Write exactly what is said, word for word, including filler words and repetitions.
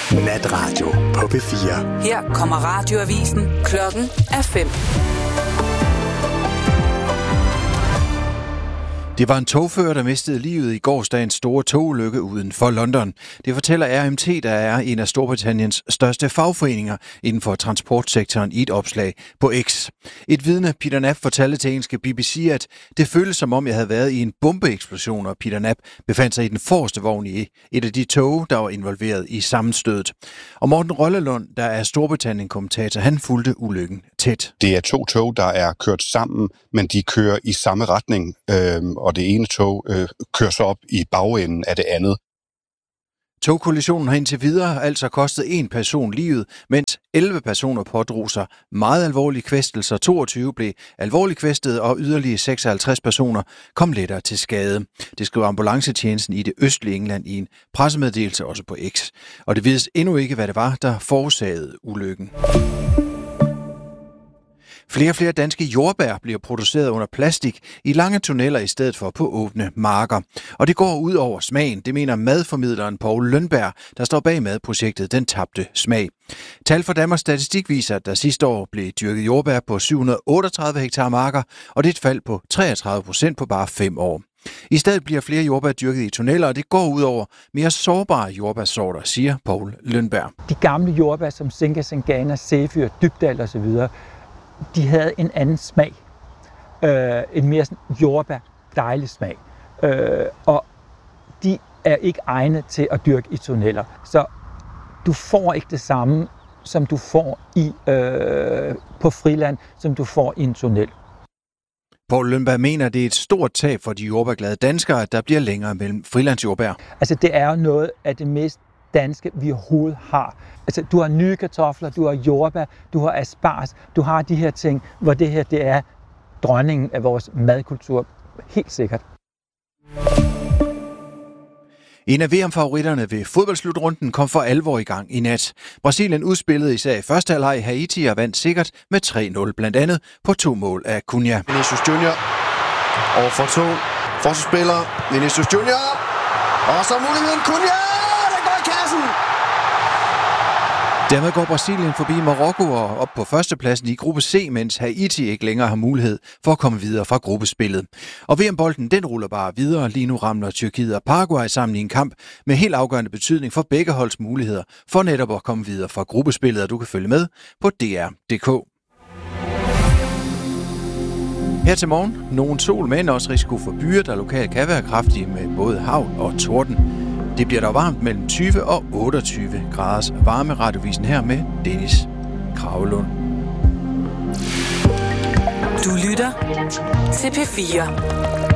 Natradio på P fire. Her kommer radioavisen. Klokken er fem. Det var en togfører, der mistede livet i gårsdagens store togulykke uden for London. Det fortæller R M T, der er en af Storbritanniens største fagforeninger inden for transportsektoren i et opslag på X. Et vidne, Peter Knapp, fortalte til engelske B B C, at det føltes som om, jeg havde været i en bombeeksplosion, og Peter Knapp befandt sig i den forreste vogn i et af de tog, der var involveret i sammenstødet. Og Morten Rollelund, der er Storbritannien-kommentator, han fulgte ulykken tæt. Det er to tog, der er kørt sammen, men de kører i samme retning, øhm, og det ene tog øh, kører så op i bagenden af det andet. Togkollisionen har indtil videre altså kostet en person livet, mens elleve personer pådrog sig meget alvorlige kvæstelser. toogtyve blev alvorligt kvæstet, og yderligere seksoghalvtreds personer kom lettere til skade. Det skriver ambulancetjenesten i det østlige England i en pressemeddelelse også på X. Og det vides endnu ikke, hvad det var, der forårsagede ulykken. Flere og flere danske jordbær bliver produceret under plastik i lange tunneller i stedet for på åbne marker. Og det går ud over smagen, det mener madformidleren Poul Lønberg, der står bag madprojektet Den Tabte Smag. Tal fra Danmarks Statistik viser, at der sidste år blev dyrket jordbær på syv hundrede og otteogtredive hektar marker, og det er et fald på treogtredive procent på bare fem år. I stedet bliver flere jordbær dyrket i tunneller, og det går ud over mere sårbare jordbærsorter, siger Poul Lønberg. De gamle jordbær som Zinca Zingana, Zephyr, Dybdal osv., de havde en anden smag. Øh, en mere sådan jordbær, dejlig smag. Øh, og de er ikke egnet til at dyrke i tunneller. Så du får ikke det samme, som du får i, øh, på friland, som du får i en tunnel. Poul Lønberg mener, at det er et stort tab for de jordbærglade danskere, at der bliver længere mellem frilandsjordbær. Altså det er jo noget af det mest danske, vi overhovedet har. Altså, du har nye kartofler, du har jordbær, du har asparges, du har de her ting, hvor det her det er dronningen af vores madkultur. Helt sikkert. En af V M-favoritterne ved fodboldsslutrunden kom for alvor i gang i nat. Brasilien udspillede især i første halvleg Haiti og vandt sikkert med tre nul, blandt andet på to mål af Cunha. Vinicius Junior over for to forsvarsspillere. Vinicius Junior og så muligheden Cunha! Dermed går Brasilien forbi Marokko og op på førstepladsen i gruppe C, mens Haiti ikke længere har mulighed for at komme videre fra gruppespillet. Og V M-bolden, den ruller bare videre. Lige nu ramler Tyrkiet og Paraguay sammen i en kamp med helt afgørende betydning for begge holds muligheder for netop at komme videre fra gruppespillet, og du kan følge med på D R punktum D K. Her til morgen, nogen sol, men også risiko for byer, der lokalt kan være kraftige med både hagl og torden. Det bliver dog varmt mellem tyve og otteogtyve graders varme. Radiovisen her med Dennis Kragelund. Du lytter til P fire.